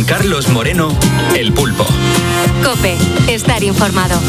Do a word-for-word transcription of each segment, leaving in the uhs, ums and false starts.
Carlos Moreno, El Pulpo. COPE, estar informado.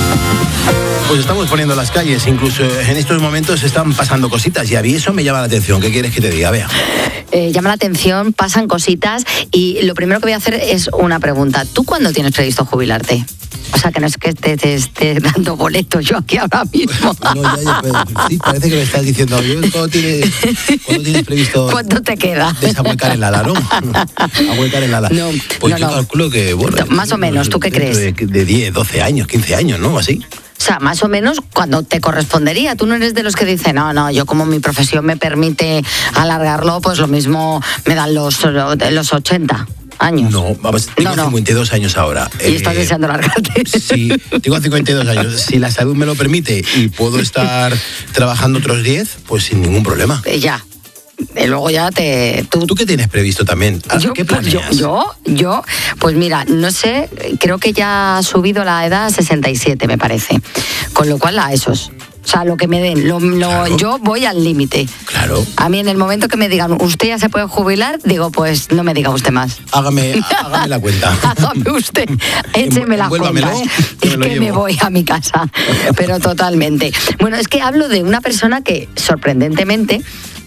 Pues estamos poniendo las calles, incluso en estos momentos están pasando cositas y a mí eso me llama la atención. ¿Qué quieres que te diga? Vea. Eh, llama la atención, pasan cositas y lo primero que voy a hacer es una pregunta. ¿Tú cuándo tienes previsto jubilarte? O sea, que no es que te, te esté dando boletos yo aquí ahora mismo. No, ya, ya, pero, sí, parece que me estás diciendo, ¿cuándo tienes, ¿cuándo tienes previsto? ¿Cuánto te queda? Desahuecar el ala, ¿no? Ahuecar el ala. No, pues no, yo no. calculo que, bueno... Más o menos, ¿tú qué crees? De, de diez, doce años, quince años, ¿no? Así. O sea, más o menos cuando te correspondería. Tú no eres de los que dicen, no, no, yo como mi profesión me permite alargarlo, pues lo mismo me dan los, los ochenta años. No, vamos, tengo no, no. cincuenta y dos años ahora. ¿Y eh, estás deseando alargarte? Sí, tengo cincuenta y dos años. Si la salud me lo permite y puedo estar trabajando otros diez, pues sin ningún problema. Eh, ya. Y luego ya te... ¿Tú, ¿Tú qué tienes previsto también? Yo, ¿Qué pues planeas? Yo, yo, yo, pues mira, no sé, creo que ya ha subido la edad a sesenta y siete, me parece. Con lo cual, a esos... O sea, lo que me den, lo, lo, claro. Yo voy al límite. Claro. A mí en el momento que me digan, usted ya se puede jubilar, digo, pues no me diga usted más. Hágame, hágame la cuenta. Hágame usted, écheme las cuentas. Y que llevo. Me voy a mi casa, pero totalmente. Bueno, es que hablo de una persona que, sorprendentemente,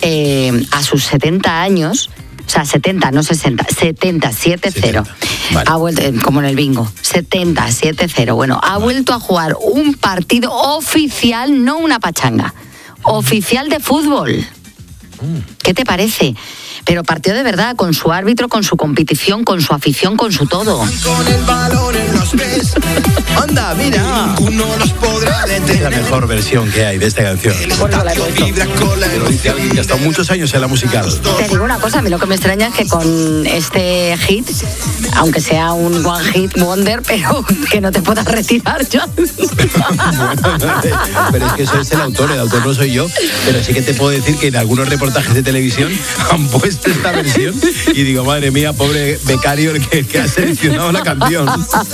eh, a sus setenta años... O sea, setenta, no sesenta, setenta, siete cero. Vale. Ha vuelto, como en el bingo, setenta, siete cero. Bueno, ha vale. vuelto a jugar un partido oficial, no una pachanga, oficial de fútbol. Mm. ¿Qué te parece? Pero partido de verdad, con su árbitro, con su competición, con su afición, con su todo. Con el balón en los pies. Anda, mira. Ninguno los podrá detener. Es la mejor versión que hay de esta canción. Por eso la he puesto. Lo dice alguien que ha estado muchos años en la musical. Te digo una cosa, a mí lo que me extraña es que con este hit, aunque sea un one hit wonder, pero que no te puedas retirar ya. Bueno, pero es que eso es el autor, el autor no soy yo. Pero sí que te puedo decir que en algunos reportajes de televisión han puesto esta versión y digo, madre mía, pobre becario el que, que ha seleccionado la canción.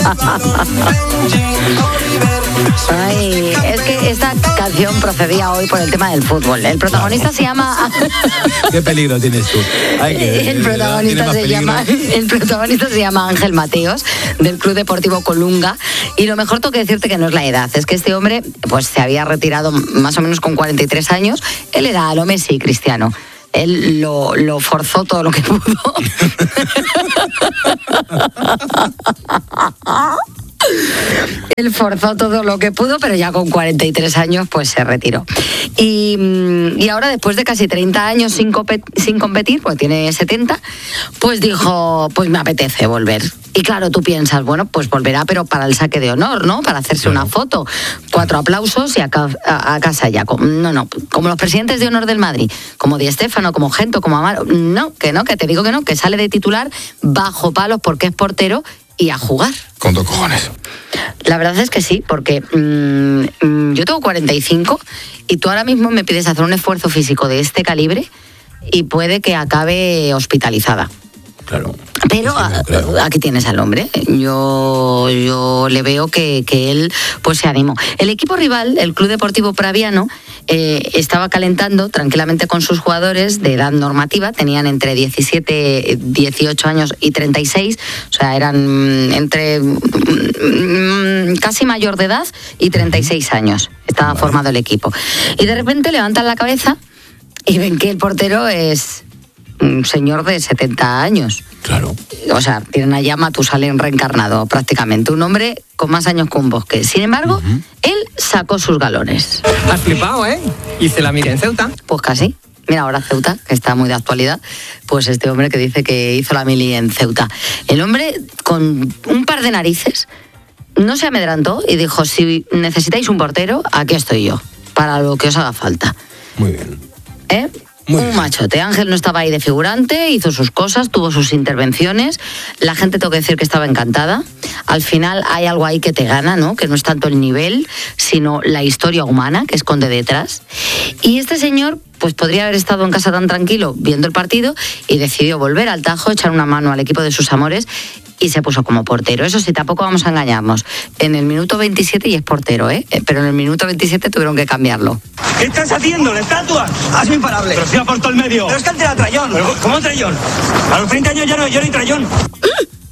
Ay, es que esta canción procedía hoy por el tema del fútbol. El protagonista claro. se llama... ¿Qué peligro tienes tú? Ay, que, el, protagonista se llama, el protagonista se llama Ángel Mateos, del Club Deportivo Colunga. Y lo mejor tengo que decirte que no es la edad, es que este hombre pues se había retirado más o menos con cuarenta y tres años. Él era a lo Messi Cristiano. Él lo, lo forzó todo lo que pudo. Él forzó todo lo que pudo, pero ya con cuarenta y tres años pues se retiró. Y, y ahora, después de casi treinta años sin, compet- sin competir, pues tiene setenta, pues dijo, pues me apetece volver. Y claro, tú piensas, bueno, pues volverá, pero para el saque de honor, ¿no? Para hacerse claro. una foto. Cuatro aplausos y a, ca- a, a casa ya. No, no, como los presidentes de honor del Madrid, como Di Stéfano, como Gento, como Amaro. No, que no, que te digo que no, que sale de titular bajo palos porque es portero y a jugar. Con dos cojones. La verdad es que sí, porque mmm, yo tengo cuarenta y cinco y tú ahora mismo me pides hacer un esfuerzo físico de este calibre y puede que acabe hospitalizada. Claro. Pero sí, claro. Aquí tienes al hombre. Yo, yo le veo que, que él pues se animó. El equipo rival, el Club Deportivo Praviano, eh, estaba calentando tranquilamente con sus jugadores de edad normativa. Tenían entre diecisiete, dieciocho años y treinta y seis. O sea, eran entre mm, casi mayor de edad y treinta y seis años. Estaba vale. formado el equipo. Y de repente levantan la cabeza y ven que el portero es un señor de setenta años. Claro. O sea, tienen allá a Matusalén reencarnado prácticamente. Un hombre con más años que un bosque. Sin embargo, uh-huh. él sacó sus galones. Has flipado, ¿eh? Y se la miré en Ceuta. Pues casi. Mira, ahora Ceuta, que está muy de actualidad, pues este hombre que dice que hizo la mili en Ceuta. El hombre, con un par de narices, no se amedrantó y dijo, si necesitáis un portero, aquí estoy yo, para lo que os haga falta. Muy bien. ¿Eh? Muy un bien. Machote. Ángel no estaba ahí de figurante, hizo sus cosas, tuvo sus intervenciones. La gente, tengo que decir que estaba encantada. Al final hay algo ahí que te gana, ¿no? Que no es tanto el nivel, sino la historia humana que esconde detrás. Y este señor, pues podría haber estado en casa tan tranquilo viendo el partido y decidió volver al Tajo, echar una mano al equipo de sus amores y se puso como portero. Eso sí, tampoco vamos a engañarnos. En el minuto veintisiete y es portero, ¿eh? Pero en el minuto veintisiete tuvieron que cambiarlo. ¿Qué estás haciendo? ¿La estatua? Hazme imparable. Pero si va por todo el medio. Pero es que antes era Trayón. ¿Pero cómo Trayón? A los treinta años ya no, yo no hay Trayón.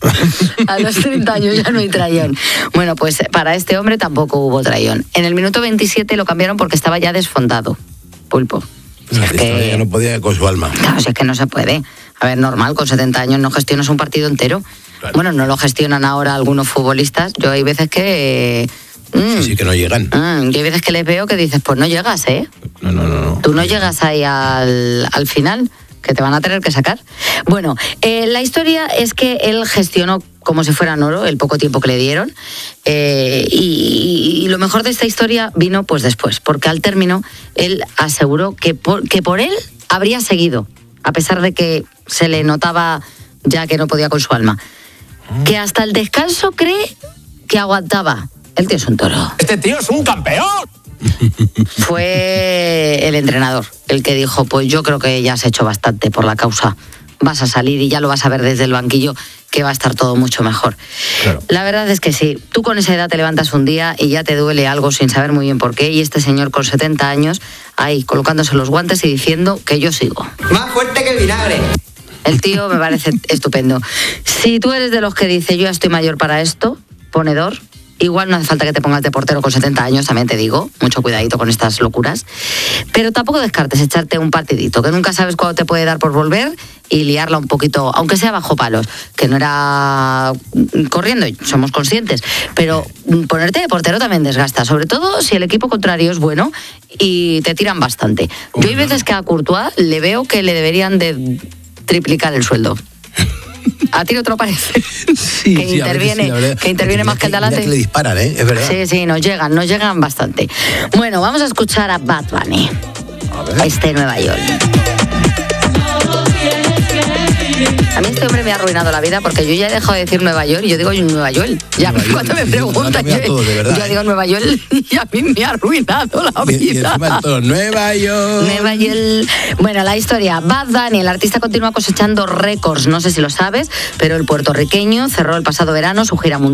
A los treinta años ya no hay trayón. Bueno, pues para este hombre tampoco hubo trayón. En el minuto veintisiete lo cambiaron porque estaba ya desfondado. Pulpo. Si es que ya no podía con su alma. Claro, si es que no se puede. A ver, normal, con setenta años no gestionas un partido entero. Claro. Bueno, no lo gestionan ahora algunos futbolistas. Yo hay veces que... Mm, sí, sí, que no llegan. Mm, yo hay veces que les veo que dices, pues no llegas, ¿eh? No, no, no. no. Tú no llegas ahí al, al final, que te van a tener que sacar. Bueno, eh, la historia es que él gestionó como si fueran oro el poco tiempo que le dieron eh, y, y lo mejor de esta historia vino pues después, porque al término él aseguró que por, que por él habría seguido, a pesar de que se le notaba ya que no podía con su alma, que hasta el descanso cree que aguantaba. El tío es un toro. ¡Este tío es un campeón! Fue el entrenador el que dijo, pues yo creo que ya has hecho bastante por la causa. Vas a salir y ya lo vas a ver desde el banquillo que va a estar todo mucho mejor. Claro. La verdad es que sí, tú con esa edad te levantas un día y ya te duele algo sin saber muy bien por qué, y este señor con setenta años ahí colocándose los guantes y diciendo que yo sigo. Más fuerte que el vinagre. El tío me parece estupendo. Si tú eres de los que dice yo ya estoy mayor para esto, ponedor, igual no hace falta que te pongas de portero con setenta años, también te digo, mucho cuidadito con estas locuras, pero tampoco descartes echarte un partidito, que nunca sabes cuándo te puede dar por volver y liarla un poquito, aunque sea bajo palos, que no era corriendo, somos conscientes, pero ponerte de portero también desgasta, sobre todo si el equipo contrario es bueno y te tiran bastante. Yo hay veces que a Courtois le veo que le deberían de triplicar el sueldo. ¿A ti no te lo parece? Sí, que sí, interviene, sí, que interviene más que el delante. Que le disparan, ¿eh? Es verdad. Sí, sí, nos llegan, nos llegan bastante. Bueno, vamos a escuchar a Bad Bunny. A ver. Este Nueva York. A mí este hombre me ha arruinado la vida porque yo ya he dejado de decir Nueva York y yo digo Nueva York. Ya Nueva cuando York, me preguntan, yo, todo, verdad, yo ¿eh? digo Nueva York y a mí me ha arruinado la vida. Y, y encima todo, Nueva York. Nueva York. Bueno, la historia. Bad Bunny, el artista continúa cosechando récords. No sé si lo sabes, pero el puertorriqueño cerró el pasado verano su gira mundial